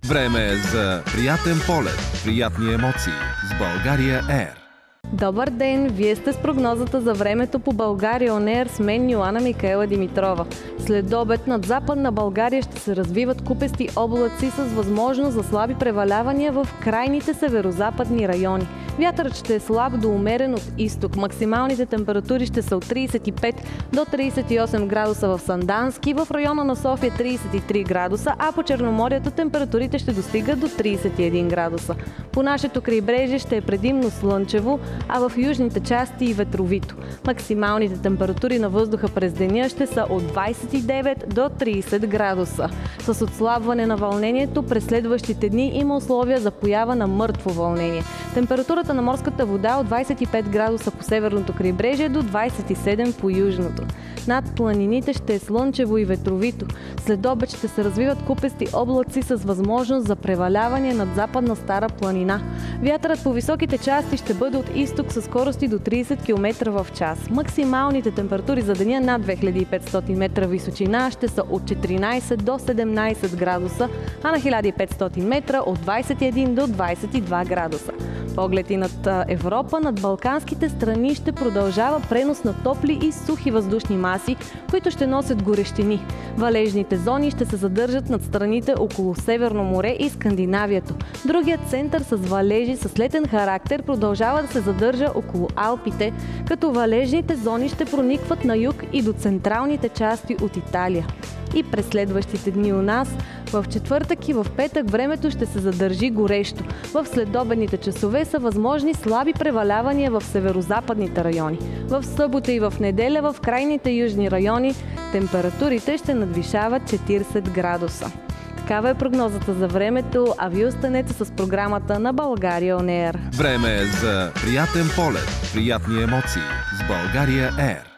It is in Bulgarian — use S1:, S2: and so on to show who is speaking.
S1: Време е за приятен полет, приятни емоции с България Air.
S2: Добър ден! Вие сте с прогнозата за времето по България On Air с мен Йоана Микаела Димитрова. След обед над Западна България ще се развиват купести облаци с възможност за слаби превалявания в крайните северозападни райони. Вятърът ще е слаб до умерен от изток. Максималните температури ще са от 35 до 38 градуса в Сандански, в района на София 33 градуса, а по Черноморието температурите ще достигат до 31 градуса. По нашето крайбрежие ще е предимно слънчево, а в южните части и ветровито. Максималните температури на въздуха през деня ще са от 29 до 30 градуса. С отслабване на вълнението през следващите дни има условия за поява на мъртво вълнение. Температурата на морската вода от 25 градуса по северното крайбрежие до 27 по южното. Над планините ще е слънчево и ветровито. След обед ще се развиват купести облаци с възможност за преваляване над Западна Стара планина. Вятърът по високите части ще бъде от изток със скорости до 30 км в час. Максималните температури за деня над 2500 метра височина ще са от 14 до 17 градуса, а на 1500 метра от 21 до 22 градуса. Поглед и над Европа, над балканските страни ще продължава пренос на топли и сухи въздушни маси, които ще носят горещини. Валежните зони ще се задържат над страните около Северно море и Скандинавието. Другият център с валежи с летен характер продължава да се задържа около Алпите, като валежните зони ще проникват на юг и до централните части от Италия. И през следващите дни у нас, в четвъртък и в петък времето ще се задържи горещо. В следобедните часове са възможни слаби превалявания в северозападните райони. В събота и в неделя в крайните южни райони температурите ще надвишават 40 градуса. Такава е прогнозата за времето, а вие останете с програмата на България On Air.
S1: Време е за приятен полет, приятни емоции с България Air.